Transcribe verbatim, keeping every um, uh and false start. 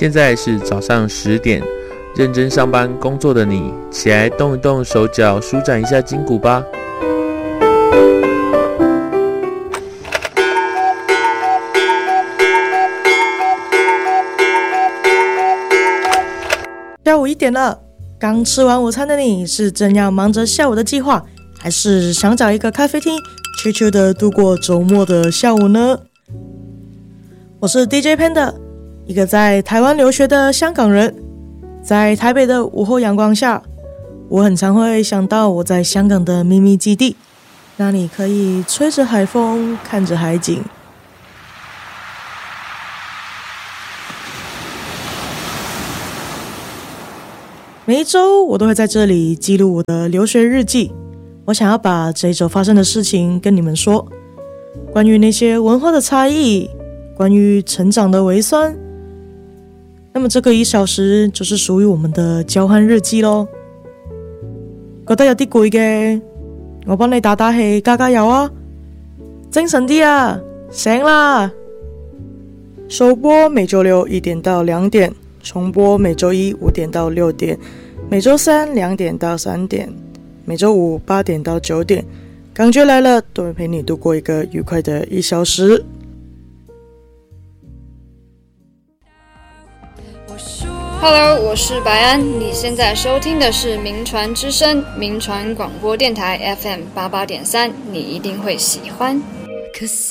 现在是早上十点，认真上班工作的你，起来动一动手脚，舒展一下筋骨吧。 下午一点了，刚吃完午餐的你是正要忙着下午的计划，还是想找一个咖啡厅悄悄的度过周末的下午呢？我是 D J Panda， 一个在台湾留学的香港人。在台北的午后阳光下，我很常会想到我在香港的秘密基地，那里可以吹着海风，看着海景。每一周我都会在这里记录我的留学日记，我想要把这一周发生的事情跟你们说，关于那些文化的差异，关于成长的微酸。那么这个一小時就是屬於我們的交換日記咯。覺得有啲攰嘅，我幫你打打氣，加加油啊！精神啲啊，醒啦！首播每周六一點到兩點，重播每周一五點到六點，每周三兩點到三點，每周五八點到九點。感覺來了，都會陪你度過一個愉快的一小時。 Hello， 我是白安，你现在收听的是名传之声，名传广播电台 F M 八八点三，你一定会喜欢。Cause